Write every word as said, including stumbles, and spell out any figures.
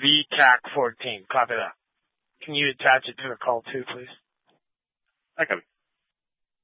V C A C fourteen. Copy that. Can you attach it to the call too, please? I can.